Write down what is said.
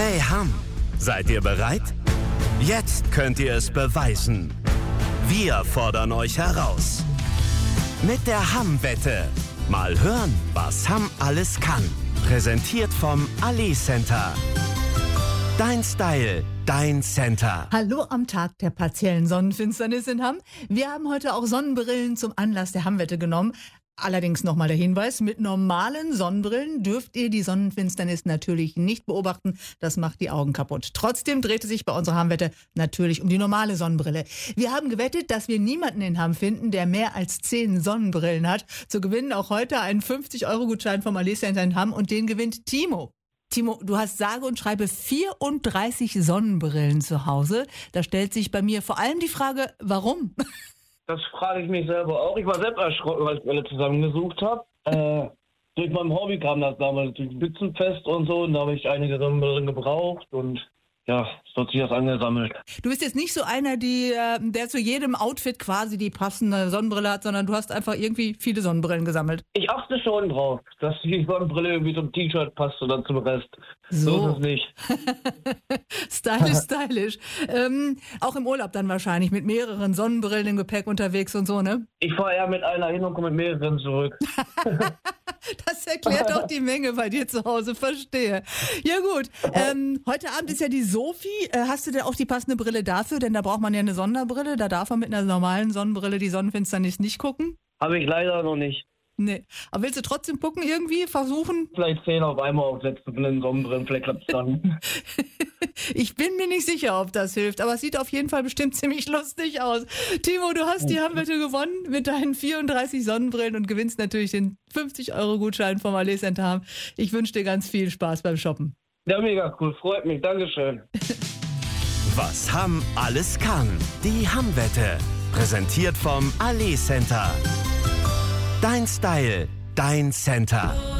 Hey Hamm, seid ihr bereit? Jetzt könnt ihr es beweisen. Wir fordern euch heraus. Mit der Hamm-Wette. Mal hören, was Hamm alles kann. Präsentiert vom Ali Center. Dein Style, dein Center. Hallo am Tag der partiellen Sonnenfinsternis in Hamm. Wir haben heute auch Sonnenbrillen zum Anlass der Hamm-Wette genommen. Allerdings nochmal der Hinweis, mit normalen Sonnenbrillen dürft ihr die Sonnenfinsternis natürlich nicht beobachten. Das macht die Augen kaputt. Trotzdem dreht es sich bei unserer Hamm-Wette natürlich um die normale Sonnenbrille. Wir haben gewettet, dass wir niemanden in Hamm finden, der mehr als 10 Sonnenbrillen hat. Zu gewinnen auch heute einen 50-Euro-Gutschein vom Ali Center in Hamm und den gewinnt Timo. Timo, du hast sage und schreibe 34 Sonnenbrillen zu Hause. Da stellt sich bei mir vor allem die Frage, warum? Das frage ich mich selber auch. Ich war selbst erschrocken, weil ich alle zusammengesucht habe. Durch mein Hobby kam das damals, durch Spitzenfest und so. Und da habe ich einige Sonnenbrillen gebraucht und ja, so hat sich das angesammelt. Du bist jetzt nicht so einer, der zu jedem Outfit quasi die passende Sonnenbrille hat, sondern du hast einfach irgendwie viele Sonnenbrillen gesammelt. Ich achte schon drauf, dass die Sonnenbrille irgendwie zum T-Shirt passt oder zum Rest. So ist es nicht. Stylisch. Auch im Urlaub dann wahrscheinlich mit mehreren Sonnenbrillen im Gepäck unterwegs und so, ne? Ich fahre eher mit einer hin und komme mit mehreren zurück. Das erklärt auch die Menge bei dir zu Hause, verstehe. Ja gut, heute Abend ist ja die Sophie. Hast du denn auch die passende Brille dafür? Denn da braucht man ja eine Sonderbrille. Da darf man mit einer normalen Sonnenbrille die Sonnenfinsternis nicht gucken. Habe ich leider noch nicht. Nee. Aber willst du trotzdem gucken irgendwie? Versuchen? Vielleicht 10 auf einmal aufsetzen von den Sonnenbrillen, vielleicht klappt es dann. Ich bin mir nicht sicher, ob das hilft, aber es sieht auf jeden Fall bestimmt ziemlich lustig aus. Timo, du hast die Hamm-Wette gewonnen mit deinen 34 Sonnenbrillen und gewinnst natürlich den 50-Euro-Gutschein vom Ali Center Hamm. Ich wünsche dir ganz viel Spaß beim Shoppen. Ja, mega cool, freut mich, Dankeschön. Was Hamm alles kann. Die Hamm-Wette. Präsentiert vom Ali Center. Dein Style, dein Center.